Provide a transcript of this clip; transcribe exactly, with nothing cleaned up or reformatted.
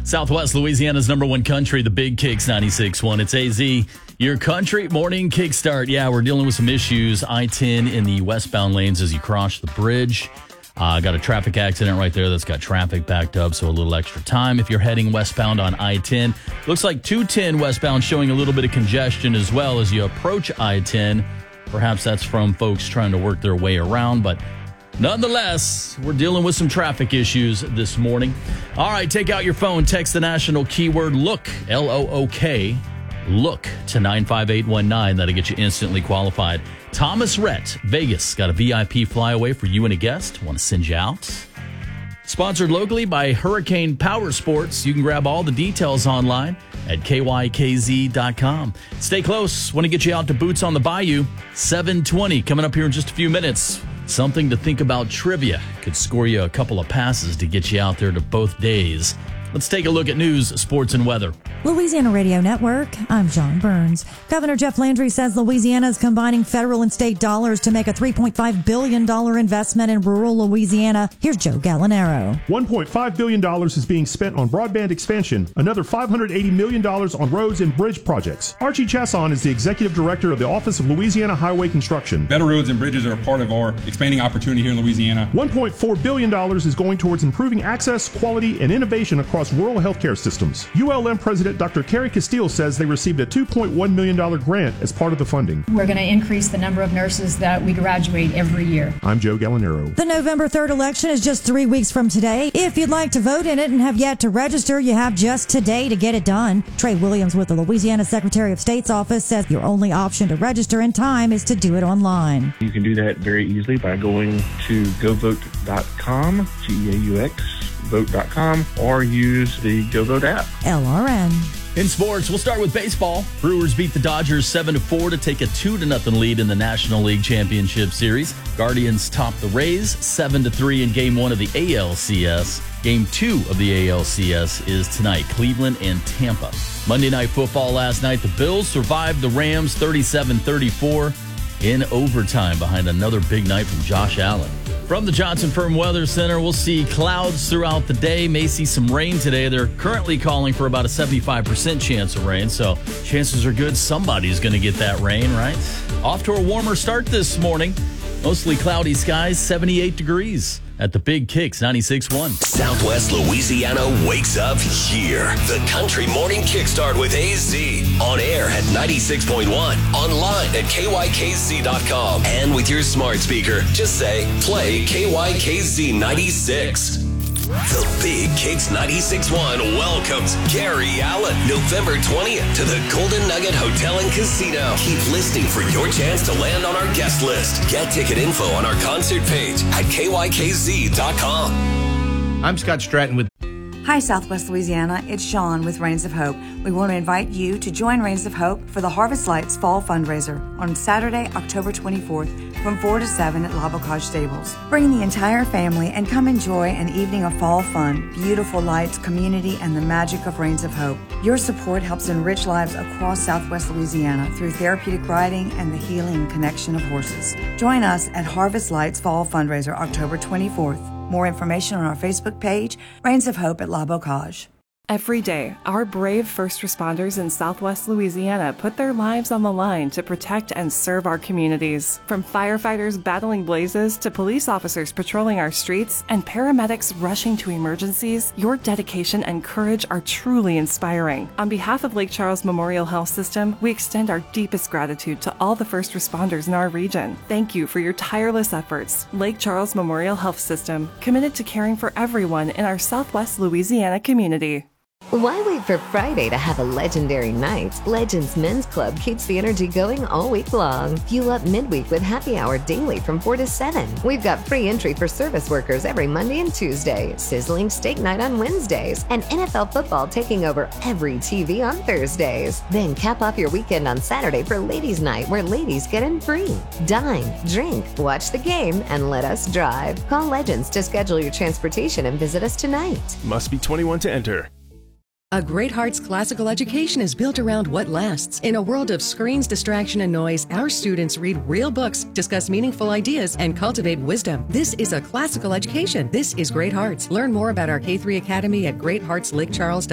Southwest Louisiana's number one country, the Big Kicks ninety-six point one. It's A Z, your country morning kickstart. Yeah, we're dealing with some issues. I ten in the westbound lanes as you cross the bridge. Uh, got a traffic accident right there that's got traffic backed up, so a little extra time if you're heading westbound on I ten. Looks like two ten westbound showing a little bit of congestion as well as you approach I ten. Perhaps that's from folks trying to work their way around, but nonetheless, we're dealing with some traffic issues this morning. All right, take out your phone, text the national keyword LOOK, L O O K, LOOK to nine five eight one nine. That'll get you instantly qualified. Thomas Rhett, Vegas, got a V I P flyaway for you and a guest. Want to send you out. Sponsored locally by Hurricane Power Sports. You can grab all the details online at K Y K Z dot com. Stay close. Want to get you out to Boots on the Bayou. seven twenty coming up here in just a few minutes. Something to think about trivia. Could score you a couple of passes to get you out there to both days. Let's take a look at news, sports, and weather. Louisiana Radio Network, I'm John Burns. Governor Jeff Landry says Louisiana is combining federal and state dollars to make a three point five billion dollars investment in rural Louisiana. Here's Joe Gallinaro. one point five billion dollars is being spent on broadband expansion, another five hundred eighty million dollars on roads and bridge projects. Archie Chasson is the executive director of the Office of Louisiana Highway Construction. Better roads and bridges are a part of our expanding opportunity here in Louisiana. one point four billion dollars is going towards improving access, quality, and innovation across rural healthcare systems. U L M President Doctor Carrie Castile says they received a two point one million dollars grant as part of the funding. We're going to increase the number of nurses that we graduate every year. I'm Joe Gallinaro. The November third election is just three weeks from today. If you'd like to vote in it and have yet to register, you have just today to get it done. Trey Williams with the Louisiana Secretary of State's office says your only option to register in time is to do it online. You can do that very easily by going to go vote dot com, G E A U X, vote dot com, or use the GoVote app. L R N. In sports, we'll start with baseball. Brewers beat the Dodgers seven to four to take a two to nothing lead in the National League Championship Series. Guardians topped the Rays seven to three in Game one of the A L C S. Game two of the A L C S is tonight, Cleveland and Tampa. Monday Night Football last night, the Bills survived the Rams thirty-seven thirty-four in overtime behind another big night from Josh Allen. From the Johnson Firm Weather Center, we'll see clouds throughout the day. May see some rain today. They're currently calling for about a seventy-five percent chance of rain, so chances are good somebody's going to get that rain, right? Off to a warmer start this morning. Mostly cloudy skies, seventy-eight degrees at the Big Kicks ninety-six point one. Southwest Louisiana wakes up here. The Country Morning Kickstart with A Z. On air at ninety-six point one. Online at K Y K Z dot com. And with your smart speaker, just say, play K Y K Z ninety-six. The Big Kicks ninety-six point one welcomes Gary Allen November twentieth to the Golden Nugget Hotel and Casino. Keep listening for your chance to land on our guest list. Get ticket info on our concert page at K Y K Z dot com. I'm Scott Stratton with Hi, Southwest Louisiana. It's Sean with Reigns of Hope. We want to invite you to join Reigns of Hope for the Harvest Lights Fall Fundraiser on Saturday, October twenty-fourth from four to seven at La Bocage Stables. Bring the entire family and come enjoy an evening of fall fun, beautiful lights, community, and the magic of Reigns of Hope. Your support helps enrich lives across Southwest Louisiana through therapeutic riding and the healing connection of horses. Join us at Harvest Lights Fall Fundraiser October twenty-fourth. More information on our Facebook page, Reigns of Hope at La Bocage. Every day, our brave first responders in Southwest Louisiana put their lives on the line to protect and serve our communities. From firefighters battling blazes to police officers patrolling our streets and paramedics rushing to emergencies, your dedication and courage are truly inspiring. On behalf of Lake Charles Memorial Health System, we extend our deepest gratitude to all the first responders in our region. Thank you for your tireless efforts. Lake Charles Memorial Health System, committed to caring for everyone in our Southwest Louisiana community. Why wait for Friday to have a legendary night? Legends Men's Club keeps the energy going all week long. Fuel up midweek with happy hour daily from four to seven. We've got free entry for service workers every Monday and Tuesday, sizzling steak night on Wednesdays, and N F L football taking over every T V on Thursdays. Then cap off your weekend on Saturday for Ladies Night, where ladies get in free. Dine, drink, watch the game, and let us drive. Call Legends to schedule your transportation and visit us tonight. Must be twenty-one to enter. A Great Hearts classical education is built around what lasts. In a world of screens, distraction, and noise, our students read real books, discuss meaningful ideas, and cultivate wisdom. This is a classical education. This is Great Hearts. Learn more about our K three Academy at great hearts lake charles dot com.